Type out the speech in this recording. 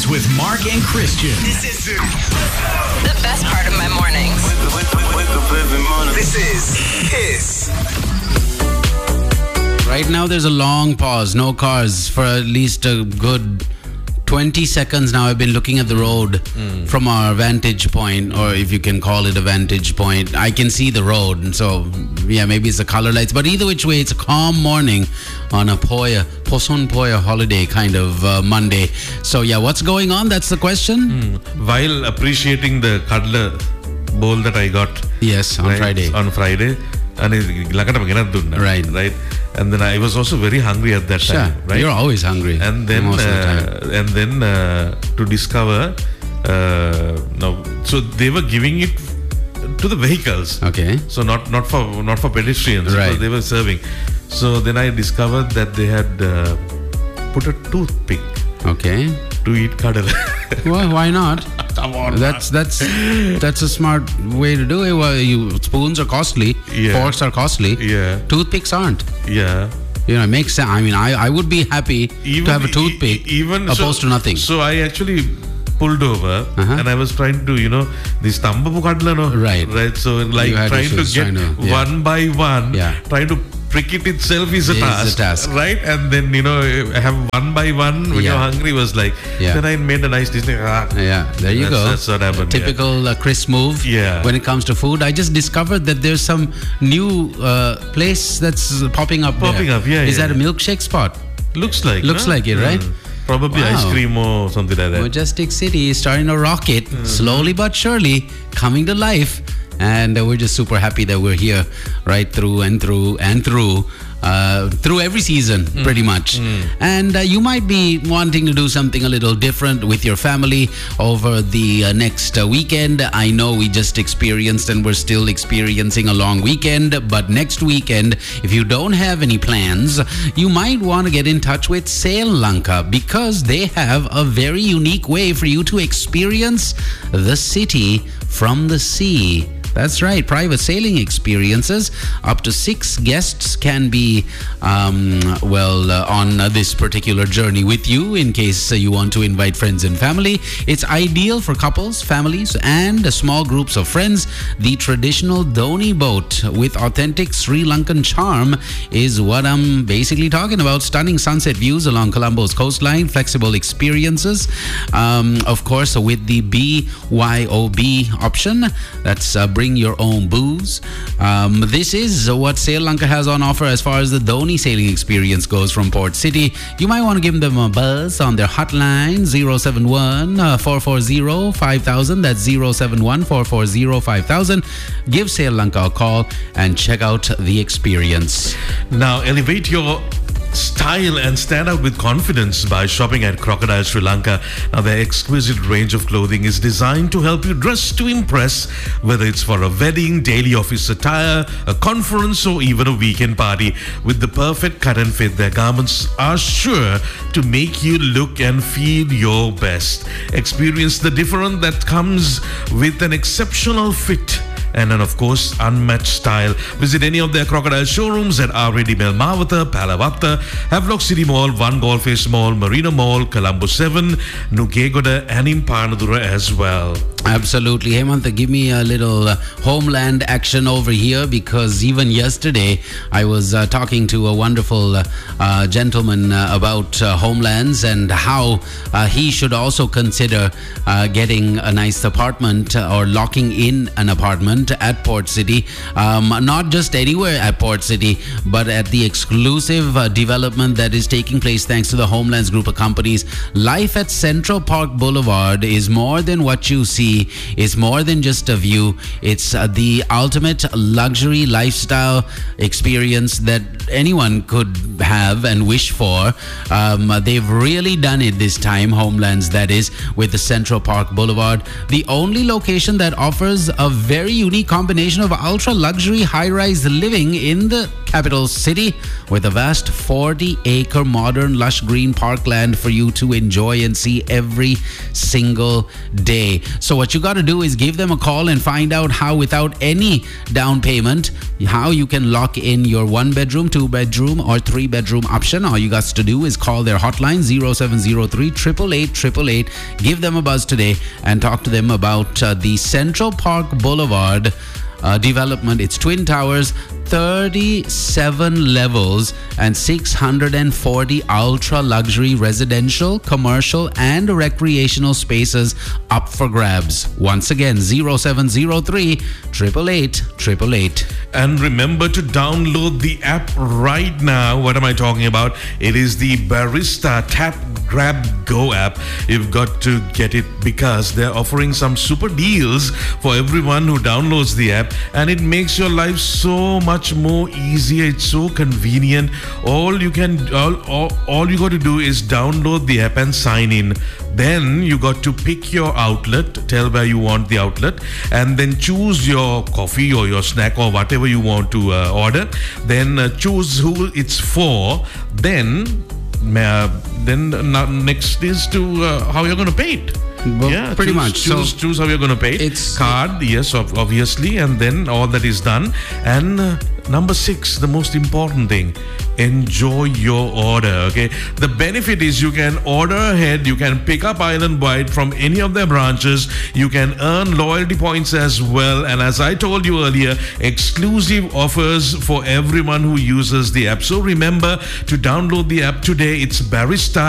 Mornings with Mark and Christian. This is The best part of my mornings. wake up every morning. This is Kiss. Right now, there's a long pause, no cars for at least a good 20 seconds now. I've been looking at the road from our vantage point, or if you can call it a vantage point. I can see the road, and so, yeah, maybe it's the color lights. But either which way, it's a calm morning on a Poson Poya holiday kind of Monday. So, yeah, what's going on? That's the question? While appreciating the cuddler bowl that I got. Yes, on Friday. On Friday. And Right. Right. And then I was also very hungry at that Sure. time. Right. You're always hungry. And then, most of the time. To discover, no. So they were giving it to the vehicles. Okay. So not for pedestrians. Right. Because they were serving. So then I discovered that they had put a toothpick Okay. to eat cuddle. Well, why not? Come on. That's a smart way to do it. Well, spoons are costly, Yeah. forks are costly. Yeah. Toothpicks aren't. Yeah. You know, it makes sense. I mean, I would be happy to have a toothpick opposed to nothing. So I actually pulled over and I was trying to, this tambapu kadla, no? Right. Right. So like You had trying to issues get trying to- yeah. one by one, Yeah. trying to prick it itself is a task. Right. And then, have one by one when Yeah. you're hungry was like, Yeah. then I made a nice dish. Yeah, there you go. That's what happened. yeah. Typical Chris move. Yeah. When it comes to food, I just discovered that there's some new place that's popping up. Popping there. up, yeah, Is yeah. that a milkshake spot? Looks like. Looks no? like it, right? Probably Wow. ice cream or something like that. Majestic City is starting to rocket slowly but surely, coming to life. And we're just super happy that we're here right through and through and through every season, pretty much. And you might be wanting to do something a little different with your family over the next weekend. I know we just experienced and we're still experiencing a long weekend, but next weekend, if you don't have any plans, you might want to get in touch with Sail Lanka, because they have a very unique way for you to experience the city from the sea. That's right, private sailing experiences. Up to 6 guests can be, on this particular journey with you, in case you want to invite friends and family. It's ideal for couples, families, and small groups of friends. The traditional Dhoni boat with authentic Sri Lankan charm is what I'm basically talking about. Stunning sunset views along Colombo's coastline, flexible experiences. Of course, with the BYOB option, that's bring your own booze. This is what Sail Lanka has on offer as far as the Dhoni sailing experience goes from Port City. You might want to give them a buzz on their hotline 071-440-5000. That's 071-440-5000. Give Sail Lanka a call and check out the experience. Now, elevate your style and stand out with confidence by shopping at Crocodile Sri Lanka. Now, their exquisite range of clothing is designed to help you dress to impress, whether it's for a wedding, daily office attire, a conference, or even a weekend party. With the perfect cut and fit, their garments are sure to make you look and feel your best. Experience the difference that comes with an exceptional fit and then, of course, unmatched style. Visit any of their Crocodile showrooms at R.A.D. Mawatha, Palavatta, Havelock City Mall, One Golf Face Mall, Marina Mall, Colombo 7, Nugegoda, and in Panadura as well. Absolutely. Hemantha, give me a little homeland action over here, because even yesterday I was talking to a wonderful gentleman about homelands and how he should also consider getting a nice apartment or locking in an apartment at Port City. Not just anywhere at Port City, but at the exclusive development that is taking place thanks to the Homelands group of companies. Life at Central Park Boulevard is more than what you see. It's more than just a view. It's the ultimate luxury lifestyle experience that anyone could have and wish for. They've really done it this time, Homelands, that is, with the Central Park Boulevard, the only location that offers a very unique combination of ultra luxury high-rise living in the capital city with a vast 40-acre modern lush green parkland for you to enjoy and see every single day. So what you got to do is give them a call and find out how, without any down payment, how you can lock in your 1-bedroom, 2-bedroom or 3-bedroom option. All you got to do is call their hotline 0703 888 888. Give them a buzz today and talk to them about the Central Park Boulevard development. It's twin towers, 37 levels and 640 ultra luxury residential, commercial and recreational spaces up for grabs. Once again, 0703 888 888. And remember to download the app right now. What am I talking about? It is the Barista Tap Grab Go app. You've got to get it because they're offering some super deals for everyone who downloads the app, and it makes your life so much more easier. It's so convenient. All you got to do is download the app and sign in. Then you got to pick your outlet, tell where you want the outlet, and then choose your coffee or your snack or whatever you want to order. Then choose who it's for. Then next is to how you're going to pay it. Well, pretty much. Choose how you're going to pay it. It's card, yes, obviously, and then all that is done. And number 6, the most important thing, enjoy your order. Okay, the benefit is you can order ahead, you can pick up island-wide from any of their branches, you can earn loyalty points as well, and as I told you earlier, exclusive offers for everyone who uses the app. So remember to download the app today. It's Barista